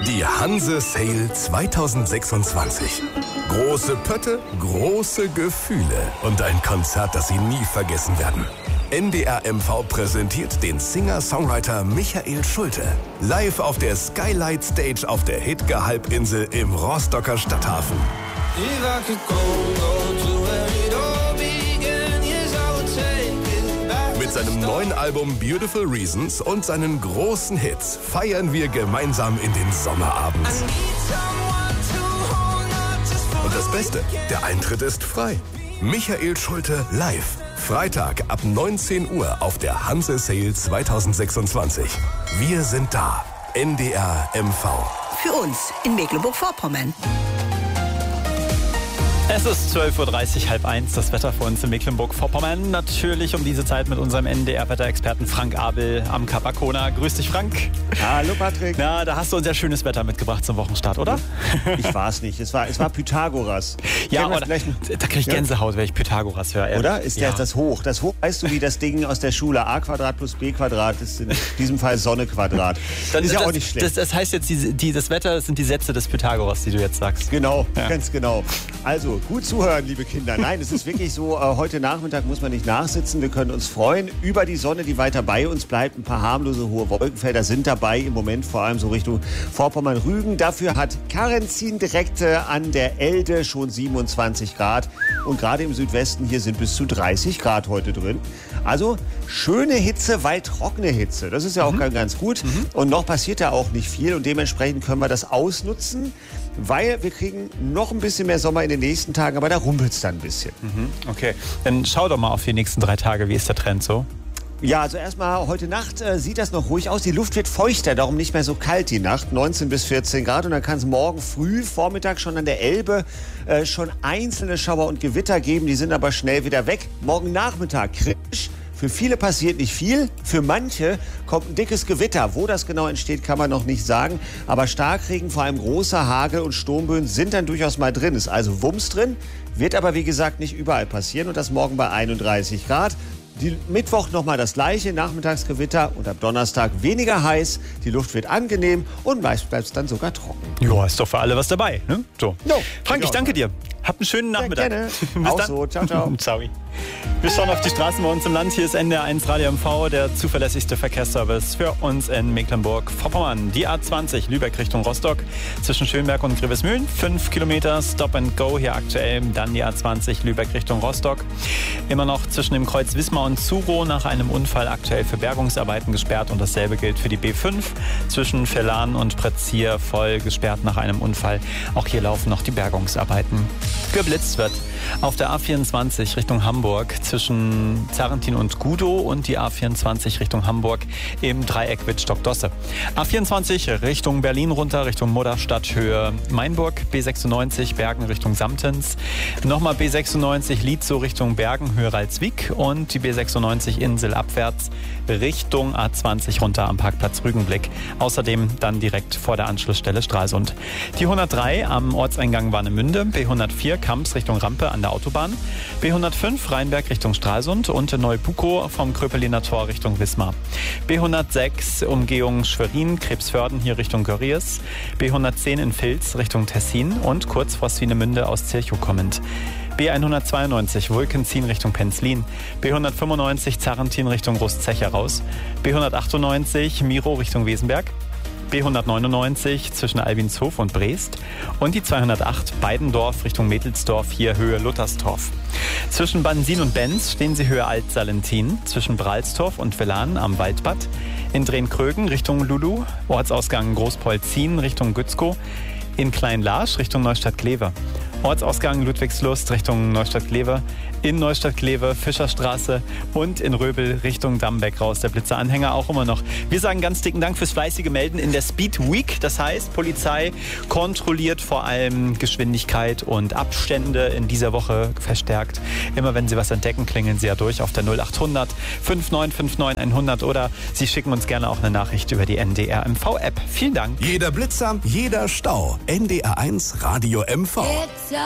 Die Hanse Sale 2026. Große Pötte, große Gefühle und ein Konzert, das Sie nie vergessen werden. NDR MV präsentiert den Singer-Songwriter Michael Schulte. Live auf der Skylight Stage auf der Hidge-Halbinsel im Rostocker Stadthafen. Mit seinem neuen Album Beautiful Reasons und seinen großen Hits feiern wir gemeinsam in den Sommerabend. Und das Beste, der Eintritt ist frei. Michael Schulte live. Freitag ab 19 Uhr auf der Hanse Sale 2026. Wir sind da. NDR MV. Für uns in Mecklenburg-Vorpommern. Es ist 12.30 Uhr, 12:30, das Wetter für uns in Mecklenburg-Vorpommern. Natürlich um diese Zeit mit unserem NDR-Wetterexperten Frank Abel am Kap Arkona. Grüß dich, Frank. Hallo, Patrick. Na, da hast du uns ja schönes Wetter mitgebracht zum Wochenstart, oder? Ich war es nicht. Es war Pythagoras. Ja, aber da krieg ich Gänsehaut, wenn ich Pythagoras höre. Oder? Ist ja das Hoch? Das Hoch, weißt du, wie das Ding aus der Schule a² plus b² ist in diesem Fall Sonne Quadrat. Dann ist ja auch nicht schlecht. Das heißt jetzt, das Wetter sind die Sätze des Pythagoras, die du jetzt sagst. Genau, ja. Ganz genau. Also, gut zuhören, liebe Kinder. Nein, es ist wirklich so, heute Nachmittag muss man nicht nachsitzen. Wir können uns freuen über die Sonne, die weiter bei uns bleibt. Ein paar harmlose hohe Wolkenfelder sind dabei, im Moment vor allem so Richtung Vorpommern-Rügen. Dafür hat Karenzin direkt an der Elde schon 27 Grad. Und gerade im Südwesten hier sind bis zu 30 Grad heute drin. Also schöne Hitze, weil trockene Hitze. Das ist ja auch ganz gut. Und noch passiert da auch nicht viel. Und dementsprechend können wir das ausnutzen, weil wir kriegen noch ein bisschen mehr Sommer in den nächsten Tagen, aber da rumpelt es dann ein bisschen. Okay, dann schau doch mal auf die nächsten 3 Tage. Wie ist der Trend so? Ja, also erstmal heute Nacht sieht das noch ruhig aus. Die Luft wird feuchter, darum nicht mehr so kalt die Nacht. 19 bis 14 Grad. Und dann kann es morgen früh, Vormittag schon an der Elbe schon einzelne Schauer und Gewitter geben. Die sind aber schnell wieder weg. Morgen Nachmittag kritisch. Für viele passiert nicht viel, für manche kommt ein dickes Gewitter. Wo das genau entsteht, kann man noch nicht sagen. Aber Starkregen, vor allem großer Hagel und Sturmböen sind dann durchaus mal drin. Ist also Wumms drin, wird aber wie gesagt nicht überall passieren. Und das morgen bei 31 Grad. Mittwoch nochmal das gleiche, Nachmittagsgewitter und ab Donnerstag weniger heiß. Die Luft wird angenehm und meist bleibt es dann sogar trocken. Ja, ist doch für alle was dabei. Ne? So. Jo, Frank, ich danke dir. Habt einen schönen Nachmittag. Gerne. Bis auch dann. so. Ciao, ciao. Ciao. Wir schauen auf die Straßen bei uns im Land. Hier ist NDR1 Radio MV, der zuverlässigste Verkehrsservice für uns in Mecklenburg-Vorpommern. Die A20 Lübeck Richtung Rostock zwischen Schönberg und Grevesmühlen. 5 Kilometer Stop and Go hier aktuell. Dann die A20 Lübeck Richtung Rostock. Immer noch zwischen dem Kreuz Wismar und Zuro nach einem Unfall aktuell für Bergungsarbeiten gesperrt. Und dasselbe gilt für die B5 zwischen Verlan und Pretzier voll gesperrt nach einem Unfall. Auch hier laufen noch die Bergungsarbeiten. Geblitzt wird auf der A24 Richtung Hamburg zwischen Zarentin und Gudow und die A24 Richtung Hamburg im Dreieck Wittstock-Dosse. A24 Richtung Berlin runter, Richtung Mudderstadt, Höhe Mainburg, B96 Bergen Richtung Samtens, nochmal B96 Lietzow Richtung Bergen, Höhe Ralswiek und die B96 Insel abwärts Richtung A20 runter am Parkplatz Rügenblick. Außerdem dann direkt vor der Anschlussstelle Stralsund. Die 103 am Ortseingang Warnemünde, B104 Kamps Richtung Rampe an der Autobahn, B105 Rheinberg Richtung Stralsund und Neubukow vom Kröpeliner Tor Richtung Wismar. B106 Umgehung Schwerin, Krebsförden hier Richtung Görries, B110 in Vilz Richtung Tessin und kurz vor Swinemünde aus Zirchow kommend. B192 Wulkenzin Richtung Penzlin, B195 Zarentin Richtung Großzecher raus, B198 Miro Richtung Wesenberg, B199 zwischen Albinshof und Brest und die 208 Beidendorf Richtung Mädelsdorf, hier Höhe Luttersdorf. Zwischen Bansin und Benz stehen sie Höhe Alt-Salentin, zwischen Bralstorf und Velan am Waldbad, in Drehn-Krögen Richtung Lulu, Ortsausgang Großpolzin Richtung Gützkow, in Klein-Larsch Richtung Neustadt-Glewe. Ortsausgang Ludwigslust Richtung Neustadt-Glewe, in Neustadt-Glewe, Fischerstraße und in Röbel Richtung Dammbeck raus. Der Blitzeranhänger auch immer noch. Wir sagen ganz dicken Dank fürs fleißige Melden in der Speed Week. Das heißt, Polizei kontrolliert vor allem Geschwindigkeit und Abstände in dieser Woche verstärkt. Immer wenn Sie was entdecken, klingeln Sie ja durch auf der 0800 5959 100 oder Sie schicken uns gerne auch eine Nachricht über die NDR MV App. Vielen Dank. Jeder Blitzer, jeder Stau. NDR1 Radio MV.